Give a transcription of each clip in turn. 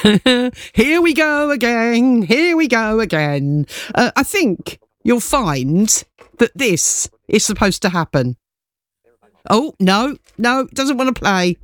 Here we go again. Here we go again. I think you'll find that this is supposed to happen. Oh, no, it doesn't want to play.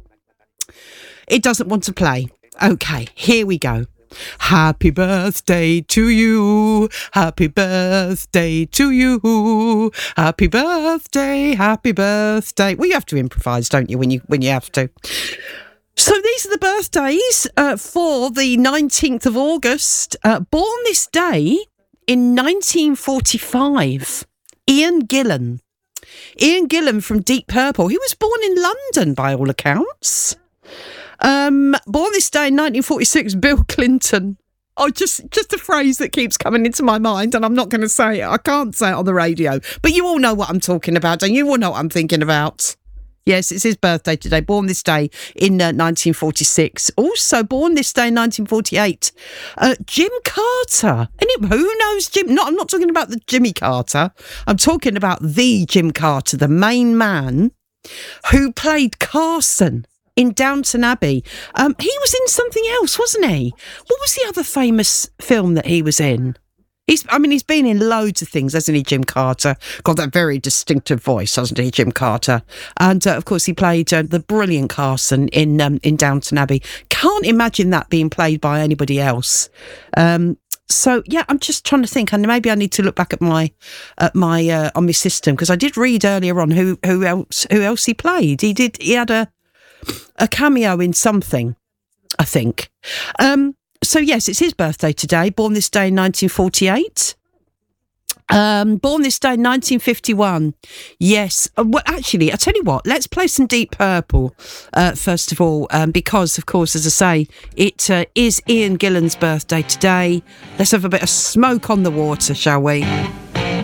It doesn't want to play. Okay, here we go. Happy birthday to you. Happy birthday to you. Happy birthday, happy birthday. Well, you have to improvise, don't you, when you have to. So these are the birthdays for the 19th of August. Born this day in 1945, Ian Gillan. Ian Gillan from Deep Purple. He was born in London, by all accounts. Born this day in 1946, Bill Clinton. Oh, just a phrase that keeps coming into my mind, and I'm not going to say it. I can't say it on the radio. But you all know what I'm talking about, don't you? You all know what I'm thinking about. Yes, it's his birthday today. Born this day in 1946. Also born this day in 1948. Jim Carter. Who knows Jim? I'm not talking about the Jimmy Carter. I'm talking about the Jim Carter, the main man who played Carson in Downton Abbey. He was in something else, wasn't he? What was the other famous film that he was in? He's been in loads of things, hasn't he, Jim Carter? Got that very distinctive voice, hasn't he, Jim Carter? And, of course, he played the brilliant Carson in Downton Abbey. Can't imagine that being played by anybody else. So, yeah, I'm just trying to think, and maybe I need to look back at my on my system, because I did read earlier on who else he played. He had a cameo in something, I think. So, yes, it's his birthday today. Born this day in 1948. Born this day in 1951. Yes. Well, actually, I tell you what, let's play some Deep Purple, first of all, because, of course, as I say, it is Ian Gillan's birthday today. Let's have a bit of Smoke on the Water, shall we?